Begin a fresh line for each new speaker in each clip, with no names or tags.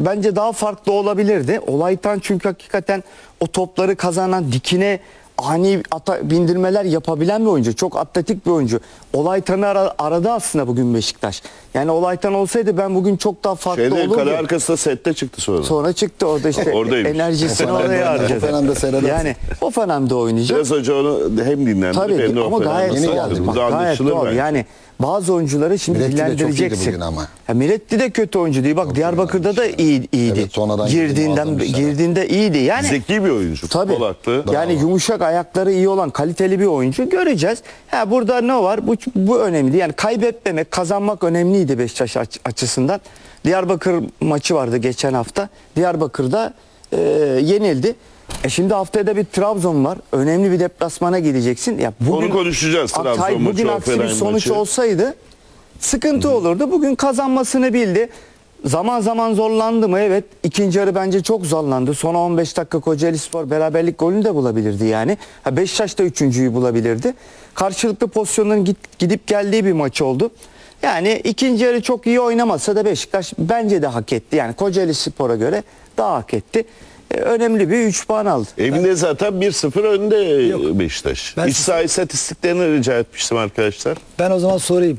bence daha farklı olabilirdi. Olaytan çünkü hakikaten o topları kazanan, dikine ani bindirmeler yapabilen bir oyuncu. Çok atletik bir oyuncu. Olaytan'ı aradı aslında bugün Beşiktaş. Yani Olaytan olsaydı ben bugün çok daha farklı olurdu.
Kale arkasında sette çıktı sonra.
Sonra çıktı orada işte enerjisini oraya harcadı. Yani Hoffenheim'de oynayacak.
Biraz Hoca onu hem dinlendi hem de
ama gayet doğal. Yani bazı oyuncuları şimdi dillendireceksin. Miretti de kötü oyuncu değil. Bak Diyarbakır'da da iyiydi. Evet, girdiğinde iyiydi. Yani
zeki bir oyuncu.
Tabii. Yani yumuşak ayakları iyi olan kaliteli bir oyuncu göreceğiz. Burada ne var? Bu önemli. Yani kaybetmemek, kazanmak önemliydi Beşiktaş açısından. Diyarbakır maçı vardı geçen hafta. Diyarbakır'da yenildi. Şimdi haftaya da bir Trabzon var. Önemli bir deplasmana gideceksin. Ya bugün,
onu konuşacağız. Trabzon
bugün aksi bir sonuç olsaydı sıkıntı olurdu. Bugün kazanmasını bildi. Zaman zaman zorlandı mı? Evet. İkinci yarı bence çok zorlandı. Son 15 dakika Kocaelispor beraberlik golünü de bulabilirdi yani. Beşiktaş da üçüncüyü bulabilirdi. Karşılıklı pozisyonların gidip geldiği bir maç oldu. Yani ikinci yarı çok iyi oynamasa da Beşiktaş bence de hak etti. Yani Kocaelispor'a göre daha hak etti. Önemli bir 3 puan aldı.
Evinde zaten 1-0 önde Beşiktaş. İç saha istatistiklerini rica etmiştim arkadaşlar.
Ben o zaman sorayım.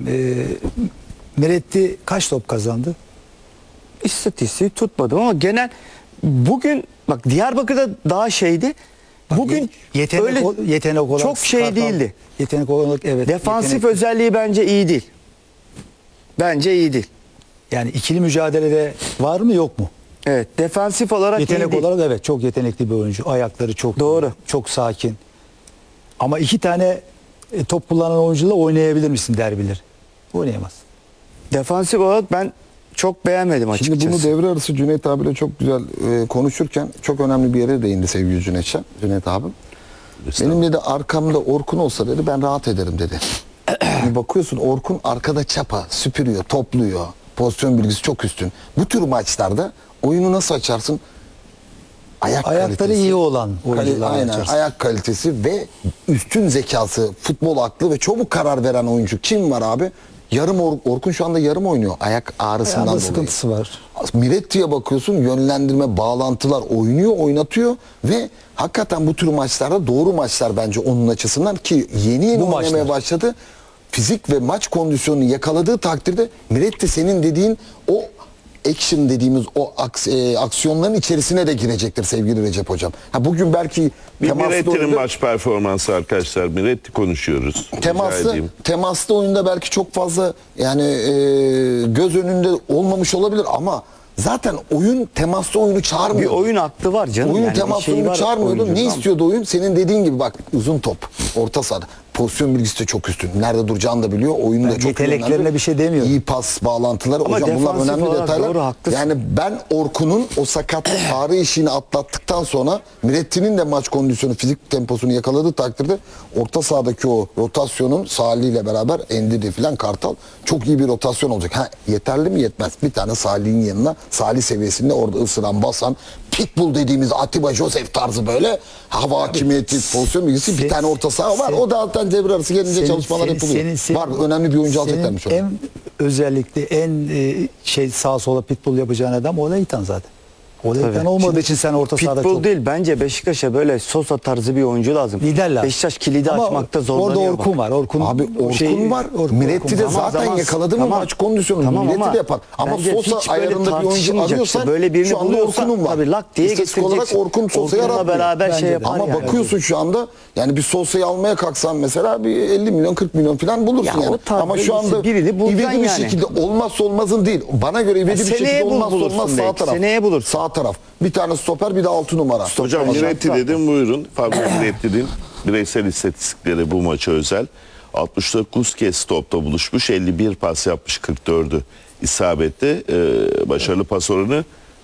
Miretti kaç top kazandı?
İstatistiği tutmadım ama genel bugün bak Diyarbakır'da daha şeydi. Bugün
yetenek olarak
çok değildi.
Yetenek olarak evet.
Defansif özelliği bence iyi değil. Bence iyi değil.
Yani ikili mücadelede var mı yok mu?
Evet, defansif olarak
yetenek olarak evet çok yetenekli bir oyuncu. Ayakları çok
doğru.
Çok sakin. Ama iki tane top kullanan oyuncuyla oynayabilir misin derbiler? Oynayamaz.
Defansif olarak ben çok beğenmedim açıkçası.
Şimdi bunu devre arası Cüneyt abiyle çok güzel konuşurken çok önemli bir yere değindi sevgili Cüneyt abim. Benim dedi arkamda Orkun olsa dedi ben rahat ederim dedi. Yani bakıyorsun Orkun arkada çapa, süpürüyor, topluyor. Pozisyon bilgisi çok üstün. Bu tür maçlarda oyunu nasıl açarsın?
Ayakları
kalitesi,
iyi olan oyuncular
aynen,
açarsın.
ayak kalitesi ve üstün zekası, futbol aklı ve çabuk karar veren oyuncu. Kim var abi? Orkun şu anda yarım oynuyor. Ayak ağrısından dolayı.
Sıkıntısı var.
Miretti'ye bakıyorsun yönlendirme, bağlantılar oynuyor, oynatıyor ve hakikaten bu tür maçlarda doğru maçlar bence onun açısından ki yeni oynamaya başladı. Fizik ve maç kondisyonunu yakaladığı takdirde Miretti senin dediğin o action dediğimiz o aksiyonların içerisine de girecektir sevgili Recep Hocam. Bugün belki
Miretti'nin maç performansı arkadaşlar. Miretti konuşuyoruz.
Temaslı oyunda belki çok fazla yani göz önünde olmamış olabilir ama zaten oyun temaslı oyunu çağırmıyor.
Bir oyun aklı var canım.
Oyun temaslı oyunu çağırmıyordu. Ne istiyordu oyun? Senin dediğin gibi bak uzun top, orta sahada. Pozisyon bilgisi de çok üstün. Nerede duracağını da biliyor. Oyunu da çok
yeteneklerine bir şey demiyorum.
İyi pas bağlantıları.
Ama
hocam bunlar önemli detaylar.
Doğru,
yani ben Orkun'un o sakatlık ağrı işini atlattıktan sonra Miretti'nin de maç kondisyonu, fizik temposunu yakaladığı takdirde orta sahadaki o rotasyonun Salih ile beraber Endidi falan Kartal çok iyi bir rotasyon olacak. Yeterli mi? Yetmez. Bir tane Salih'in yanına Salih seviyesinde orada ısıran, basan Pitbull dediğimiz Atiba Joseph tarzı böyle hava hakimiyeti, pozisyon bilgisi bir tane orta saha var. O da zaten devre arası gelince çalışmalar yapılıyor. Var önemli bir oyuncu alacaklar mı?
En özellikle sağa sola pitbull yapacağın adam Olaytan zaten. Olaytan olmadığı için sen orta sahada
pitbull değil bence Beşiktaş'a böyle Sosa tarzı bir oyuncu lazım.
Lider lazım.
Beşiktaş kilidi açmakta zorlanıyor.
Orada Orkun var. Orkun
var. Miretti de zaten yakaladı mı maç kondisyonu. Miretti de yapar. Ama Sosa ayarında bir oyuncu arıyorsan
böyle birini
şu anda Orkun'un var.
Tabii lak diye getireceksin.
Orkun Sosa'yı aratmıyor.
Beraber şey yapar
ama
yani.
bakıyorsun şu anda yani bir Sosa'yı almaya kalksan mesela bir 50 milyon 40 milyon falan bulursun yani. Ama şu anda ivedi bir şekilde olmazsa olmazın değil. Bana göre ivedi bir şekilde olmazsa olmaz sağ taraf.
Seneye bulur.
Sağ taraf. Bir tane stoper bir de 6 numara.
Hocam Miretti dedim buyurun. Fabio Miretti'nin bireysel istatistikleri bu maça özel. 69 kez topta buluşmuş. 51 pas yapmış 44'ü isabetli. Başarılı pas oranı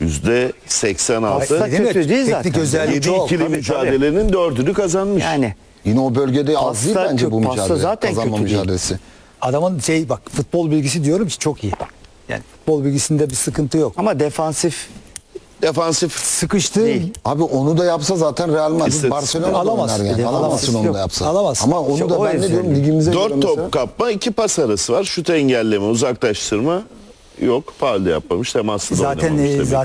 %86.
Kötü değil zaten.
7 ikili mücadelenin 4'ünü kazanmış.
Yani.
Yine o bölgede az değil bence bu mücadele.
Zaten
kazanma mücadelesi.
Adamın bak futbol bilgisi diyorum ki çok iyi. Yani futbol bilgisinde bir sıkıntı yok.
Ama defansif
sıkıştı.
Değil.
Abi onu da yapsa zaten Real Madrid Barcelona
alamaz.
Yani. Alamazsın onu da yapsa.
Alamaz.
Ama onu da ben ne diyorum ligimize
4 top kapma 2 pas arası var. Şut engelleme uzaklaştırma yok. Faul de yapmamış. Temaslı da oynamamış.